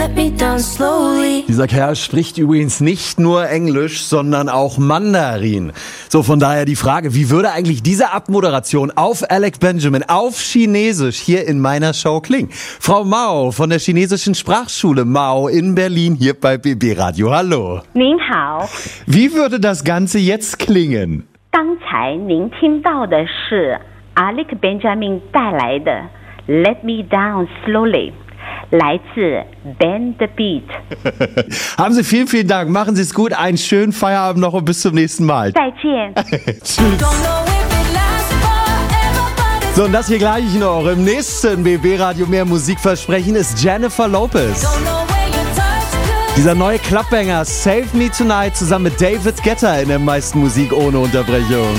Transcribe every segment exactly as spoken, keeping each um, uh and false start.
let me down slowly. Dieser Kerl spricht übrigens nicht nur Englisch, sondern auch Mandarin. So, von daher die Frage, wie würde eigentlich diese Abmoderation auf Alec Benjamin, auf Chinesisch hier in meiner Show klingen? Frau Mao von der chinesischen Sprachschule Mao in Berlin hier bei B B Radio. Hallo. 您好， Wie würde das Ganze jetzt klingen? 刚才您听到的是 Alec Benjamin 带来的 Let Me Down Slowly， 来自 Band the Beat。 Haben Sie vielen, vielen Dank. Machen Sie es gut. Einen schönen Feierabend noch und bis zum nächsten Mal. 再见。 Tschüss. So, und das hier gleich noch. Im nächsten B B Radio mehr Musikversprechen ist Jennifer Lopez. Dieser neue Clubbanger Save Me Tonight zusammen mit David Guetta in der meisten Musik ohne Unterbrechung.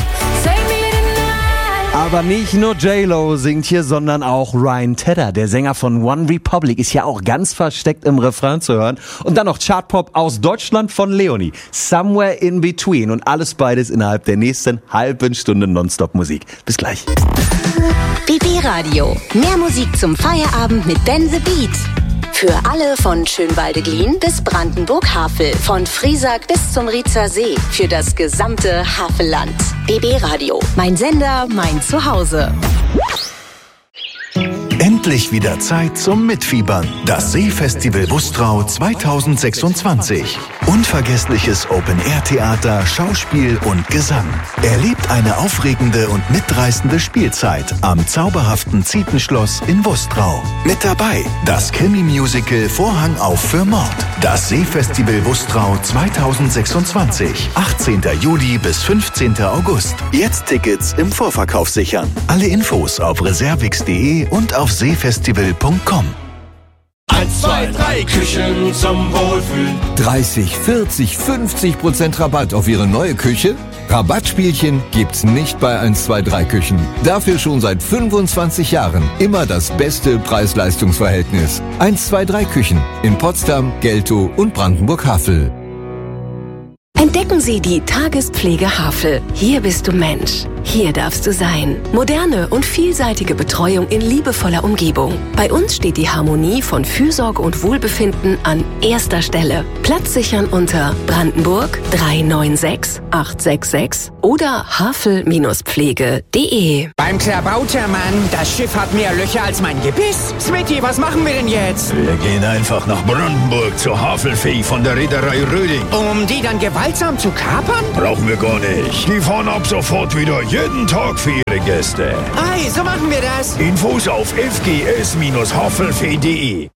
Aber nicht nur J-Lo singt hier, sondern auch Ryan Tedder, der Sänger von One Republic, ist ja auch ganz versteckt im Refrain zu hören. Und dann noch Chartpop aus Deutschland von Leonie, Somewhere in Between. Und alles beides innerhalb der nächsten halben Stunde Nonstop-Musik. Bis gleich. B B Radio. Mehr Musik zum Feierabend mit Ben the Beat. Für alle von Schönwalde-Glien bis Brandenburg-Havel, von Friesack bis zum Rietzer See, für das gesamte Havelland. B B Radio, mein Sender, mein Zuhause. Endlich wieder Zeit zum Mitfiebern. Das Seefestival Wustrau zweitausendsechsundzwanzig. Unvergessliches Open-Air-Theater, Schauspiel und Gesang. Erlebt eine aufregende und mitreißende Spielzeit am zauberhaften Zietenschloss in Wustrau. Mit dabei das Krimi-Musical Vorhang auf für Mord. Das Seefestival Wustrau zweitausendsechsundzwanzig. achtzehnten Juli bis fünfzehnten August. Jetzt Tickets im Vorverkauf sichern. Alle Infos auf reservix punkt de und auf seefestival punkt com. Eins, zwei, drei Küchen zum Wohlfühlen. dreißig, vierzig, fünfzig Prozent Rabatt auf Ihre neue Küche? Rabattspielchen gibt's nicht bei eins, zwei, drei Küchen. Dafür schon seit fünfundzwanzig Jahren immer das beste Preis-Leistungs-Verhältnis. eins, zwei, drei Küchen in Potsdam, Geltow und Brandenburg-Havel. Entdecken Sie die Tagespflege Havel. Hier bist du Mensch. Hier darfst du sein. Moderne und vielseitige Betreuung in liebevoller Umgebung. Bei uns steht die Harmonie von Fürsorge und Wohlbefinden an erster Stelle. Platz sichern unter Brandenburg drei neun sechs acht sechs sechs oder havel Pflege punkt de. Beim Klabautermann, das Schiff hat mehr Löcher als mein Gebiss. Smitty, was machen wir denn jetzt? Wir gehen einfach nach Brandenburg zur Havelfee von der Reederei Röding. Um die dann gewaltsam zu kapern? Brauchen wir gar nicht. Die fahren ab sofort wieder jeden Tag für ihre Gäste. Ei, so machen wir das. Infos auf f g s havelfee punkt de.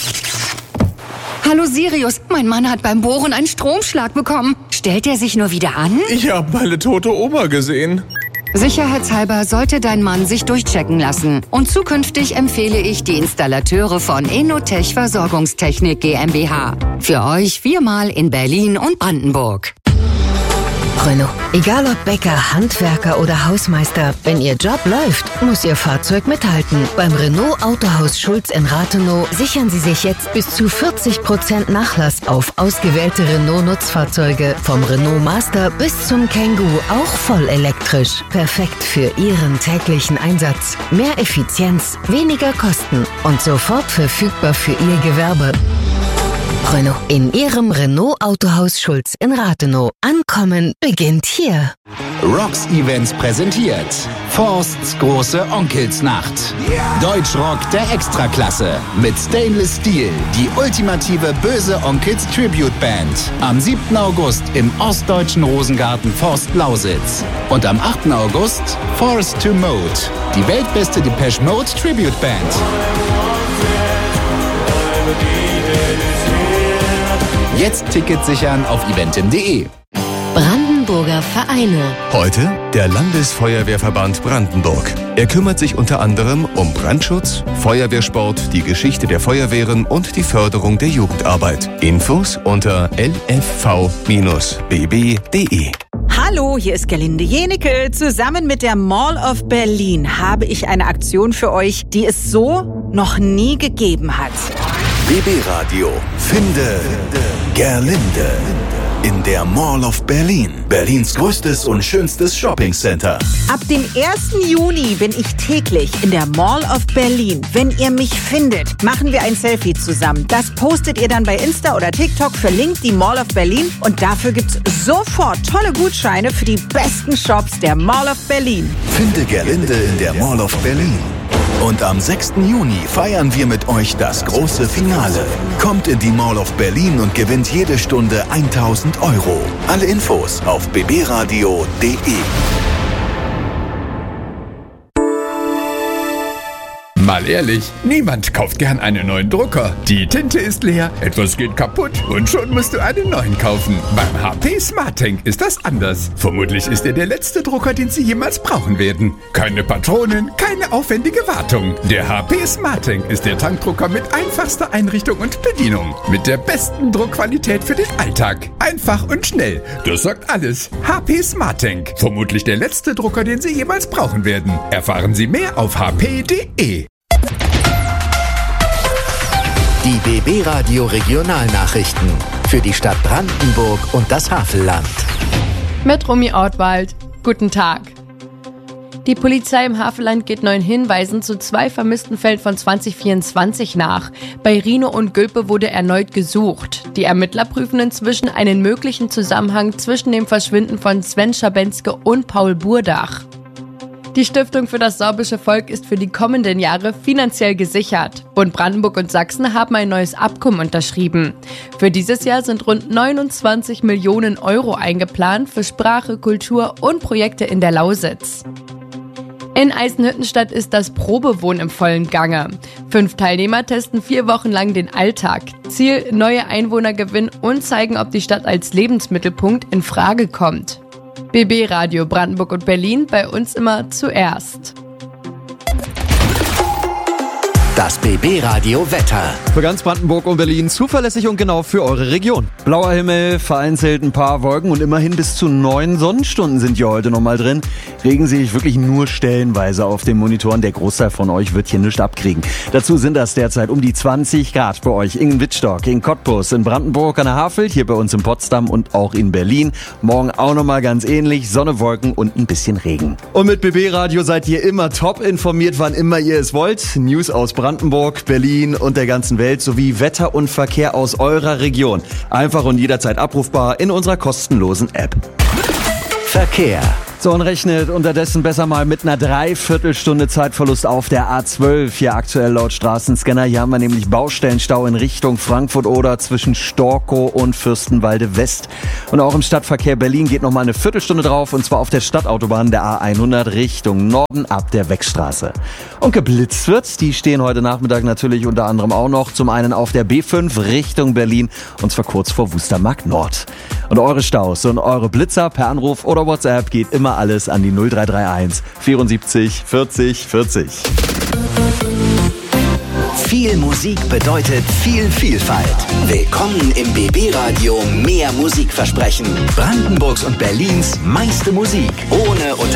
Hallo Sirius, mein Mann hat beim Bohren einen Stromschlag bekommen. Stellt er sich nur wieder an? Ich habe meine tote Oma gesehen. Sicherheitshalber sollte dein Mann sich durchchecken lassen. Und zukünftig empfehle ich die Installateure von Enotech Versorgungstechnik GmbH. Für euch viermal in Berlin und Brandenburg. Renault. Egal ob Bäcker, Handwerker oder Hausmeister, wenn Ihr Job läuft, muss Ihr Fahrzeug mithalten. Beim Renault Autohaus Schulz in Rathenow sichern Sie sich jetzt bis zu vierzig Prozent Nachlass auf ausgewählte Renault-Nutzfahrzeuge. Vom Renault Master bis zum Kangoo, auch voll elektrisch. Perfekt für Ihren täglichen Einsatz. Mehr Effizienz, weniger Kosten und sofort verfügbar für Ihr Gewerbe. Renault. In Ihrem Renault Autohaus Schulz in Rathenow. Ankommen beginnt hier. Rocks Events präsentiert Forsts große Onkelsnacht. Deutschrock der Extraklasse mit Stainless Steel, die ultimative böse Onkels Tribute Band. Am siebten August im ostdeutschen Rosengarten Forst Lausitz. Und am achten August Forced to Mode, die weltbeste Depeche Mode Tribute Band. Jetzt Tickets sichern auf eventim punkt de. Brandenburger Vereine. Heute der Landesfeuerwehrverband Brandenburg. Er kümmert sich unter anderem um Brandschutz, Feuerwehrsport, die Geschichte der Feuerwehren und die Förderung der Jugendarbeit. Infos unter l f v Bindestrich b b punkt de. Hallo, hier ist Gerlinde Jenecke. Zusammen mit der Mall of Berlin habe ich eine Aktion für euch, die es so noch nie gegeben hat. B B Radio. Finde Gerlinde. in der Mall of Berlin. Berlins größtes und schönstes Shoppingcenter. Ab dem ersten Juni bin ich täglich in der Mall of Berlin. Wenn ihr mich findet, machen wir ein Selfie zusammen. Das postet ihr dann bei Insta oder TikTok, verlinkt die Mall of Berlin und dafür gibt's sofort tolle Gutscheine für die besten Shops der Mall of Berlin. Finde Gerlinde in der Mall of Berlin. Und am sechsten Juni feiern wir mit euch das große Finale. Kommt in die Mall of Berlin und gewinnt jede Stunde tausend Euro. Alle Infos auf b b radio punkt d e. Mal ehrlich, niemand kauft gern einen neuen Drucker. Die Tinte ist leer, etwas geht kaputt und schon musst du einen neuen kaufen. Beim H P SmartTank ist das anders. Vermutlich ist er der letzte Drucker, den Sie jemals brauchen werden. Keine Patronen, keine aufwendige Wartung. Der H P SmartTank ist der Tankdrucker mit einfachster Einrichtung und Bedienung. Mit der besten Druckqualität für den Alltag. Einfach und schnell. Das sagt alles. H P SmartTank. Vermutlich der letzte Drucker, den Sie jemals brauchen werden. Erfahren Sie mehr auf h p punkt d e. Die B B Radio Regionalnachrichten für die Stadt Brandenburg und das Havelland. Mit Romy Ortwald. Guten Tag. Die Polizei im Havelland geht neuen Hinweisen zu zwei vermissten Fällen von zwanzig vierundzwanzig nach. Bei Rino und Gülpe wurde erneut gesucht. Die Ermittler prüfen inzwischen einen möglichen Zusammenhang zwischen dem Verschwinden von Sven Schabenske und Paul Burdach. Die Stiftung für das sorbische Volk ist für die kommenden Jahre finanziell gesichert. Bund Brandenburg und Sachsen haben ein neues Abkommen unterschrieben. Für dieses Jahr sind rund neunundzwanzig Millionen Euro eingeplant für Sprache, Kultur und Projekte in der Lausitz. In Eisenhüttenstadt ist das Probewohnen im vollen Gange. Fünf Teilnehmer testen vier Wochen lang den Alltag. Ziel: neue Einwohner gewinnen und zeigen, ob die Stadt als Lebensmittelpunkt in Frage kommt. B B Radio Brandenburg und Berlin, bei uns immer zuerst. Das B B Radio Wetter. Für ganz Brandenburg und Berlin zuverlässig und genau für eure Region. Blauer Himmel, vereinzelt ein paar Wolken und immerhin bis zu neun Sonnenstunden sind hier heute nochmal drin. Regen sehe ich wirklich nur stellenweise auf den Monitoren. Der Großteil von euch wird hier nichts abkriegen. Dazu sind das derzeit um die zwanzig Grad bei euch in Wittstock, in Cottbus, in Brandenburg an der Havel, hier bei uns in Potsdam und auch in Berlin. Morgen auch nochmal ganz ähnlich, Sonne, Wolken und ein bisschen Regen. Und mit B B Radio seid ihr immer top informiert, wann immer ihr es wollt. News aus Brandenburg, Berlin und der ganzen Welt sowie Wetter und Verkehr aus eurer Region. Einfach und jederzeit abrufbar in unserer kostenlosen App. Verkehr. So, und rechnet unterdessen besser mal mit einer Dreiviertelstunde Zeitverlust auf der A zwölf. Hier aktuell laut Straßenscanner. Hier haben wir nämlich Baustellenstau in Richtung Frankfurt-Oder zwischen Storkow und Fürstenwalde West. Und auch im Stadtverkehr Berlin geht nochmal eine Viertelstunde drauf. Und zwar auf der Stadtautobahn der A hundert Richtung Norden ab der Weckstraße. Und geblitzt wird, die stehen heute Nachmittag natürlich unter anderem auch noch. Zum einen auf der B fünf Richtung Berlin und zwar kurz vor Wustermarkt Nord. Und eure Staus und eure Blitzer per Anruf oder WhatsApp geht immer alles an die null drei drei eins vierundsiebzig vierzig vierzig. Viel Musik bedeutet viel Vielfalt. Willkommen im B B Radio Mehr Musikversprechen. Brandenburgs und Berlins meiste Musik ohne